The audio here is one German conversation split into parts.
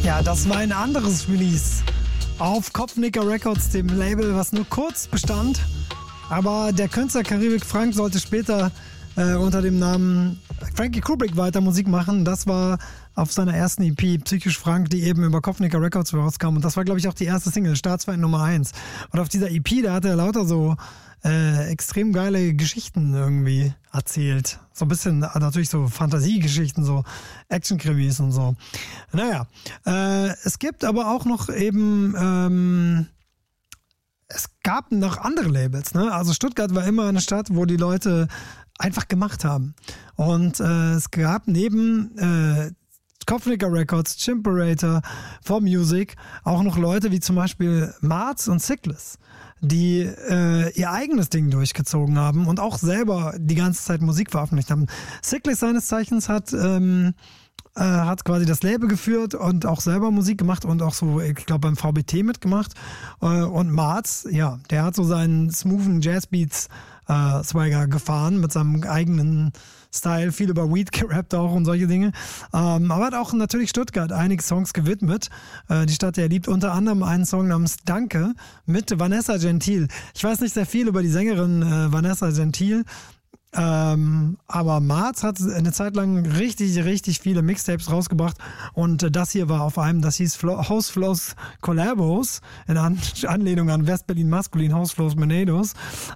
Ja, das war ein anderes Release auf Kopfnicker Records, dem Label, was nur kurz bestand. Aber der Künstler Karibik Frank sollte später unter dem Namen Frankie Kubrick weiter Musik machen. Das war auf seiner ersten EP Psychisch Frank, die eben über Kopfnicker Records rauskam. Und das war, glaube ich, auch die erste Single, Staatsfeind Nummer 1. Und auf dieser EP, da hat er lauter so extrem geile Geschichten irgendwie erzählt. So ein bisschen natürlich so Fantasiegeschichten, so Action-Krimis und so. Naja, es gibt aber auch noch eben es gab noch andere Labels, ne? Also Stuttgart war immer eine Stadt, wo die Leute einfach gemacht haben. Und es gab neben Kopfnicker Records, Chimperator, 4Music auch noch Leute wie zum Beispiel Marz und Sickles, die ihr eigenes Ding durchgezogen haben und auch selber die ganze Zeit Musik veröffentlicht haben. Sickles seines Zeichens hat quasi das Label geführt und auch selber Musik gemacht und auch so, ich glaube, beim VBT mitgemacht. Und Marz, ja, der hat so seinen smoothen Jazzbeats Swagger gefahren mit seinem eigenen Style, viel über Weed gerappt auch und solche Dinge. Aber hat auch natürlich Stuttgart einige Songs gewidmet. Die Stadt, die er liebt, unter anderem einen Song namens Danke mit Vanessa Gentil. Ich weiß nicht sehr viel über die Sängerin Vanessa Gentil, aber Marz hat eine Zeit lang richtig, richtig viele Mixtapes rausgebracht und das hier war auf einem, das hieß House Flows Collabos, in Anlehnung an West-Berlin Maskulin, House Flows Menados.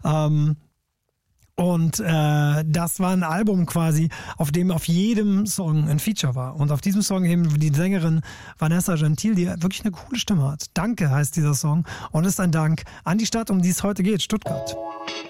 Und das war ein Album quasi, auf dem auf jedem Song ein Feature war. Und auf diesem Song eben die Sängerin Vanessa Gentil, die wirklich eine coole Stimme hat. Danke heißt dieser Song und ist ein Dank an die Stadt, um die es heute geht, Stuttgart.